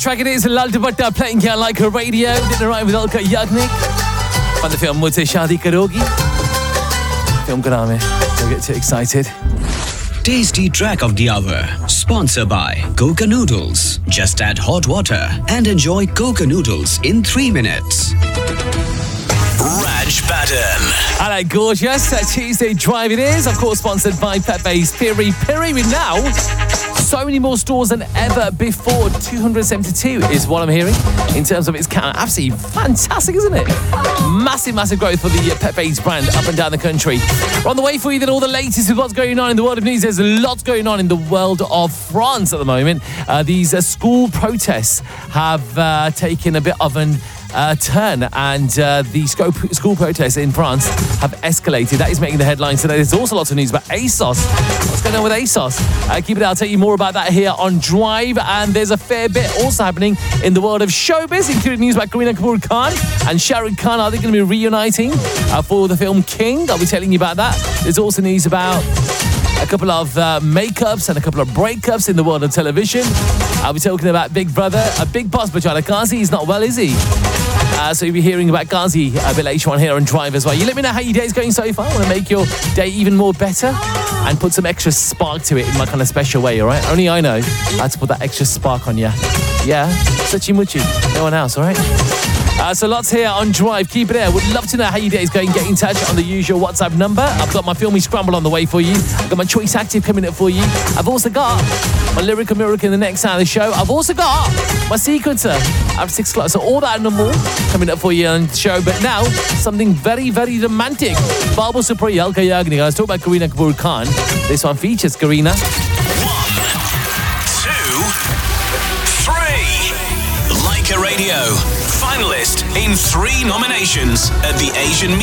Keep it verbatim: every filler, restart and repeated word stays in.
Track it is Lal Dupatta playing here like a radio. Didn't arrive with Alka Yagnik. From the film Mujhse Shaadi Karogi. Film ka naam hai. Don't get too excited. Tasty track of the hour. Sponsored by Coca Noodles. Just add hot water and enjoy Coca Noodles in three minutes. Raj Baden. Hello, gorgeous. Uh, Tuesday Drive it is. Of course, sponsored by Pepe's Piri Piri. With now, so many more stores than ever before. two hundred seventy-two is what I'm hearing in terms of its count. Absolutely fantastic, isn't it? Massive, massive growth for the uh, Pepe's brand up and down the country. We're on the way for you then all the latest with what's going on in the world of news. There's lots going on in the world of France at the moment. Uh, these uh, school protests have uh, taken a bit of an Uh, turn and uh, the school, school protests in France have escalated. That is making the headlines today. There's also lots of news about ASOS. What's going on with ASOS? Uh, keep it out. I'll tell you more about that here on Drive. And there's a fair bit also happening in the world of showbiz, including news about Kareena Kapoor Khan and Shah Rukh Khan. Are they going to be reuniting uh, for the film King? I'll be telling you about that. There's also news about a couple of uh, makeups and a couple of breakups in the world of television. I'll be talking about Big Brother, a big boss, Bajala Kazi. He's not well, is he? Uh, so you'll be hearing about Ghazi a bit later on here on Drive as well. You let me know how your day's going so far. I want to make your day even more better and put some extra spark to it in my kind of special way, all right? Only I know how to put that extra spark on you. Yeah? Suchi Muchi. No one else, all right? Uh, so lots here on Drive. Keep it there. Would love to know how your day is going. Get in touch on the usual WhatsApp number. I've got my Filmy Scramble on the way for you. I've got my Choice Active coming up for you. I've also got my Lyrical Miracle in the next hour of the show. I've also got my Sequencer after six o'clock. So all that and more coming up for you on the show. But now, something very, very romantic. Babu Supri, Alka Yagnik. I was talking about Kareena Kapoor Khan. This one features Kareena. One, two, three. Like a Radio. Finalist in three nominations at the Asian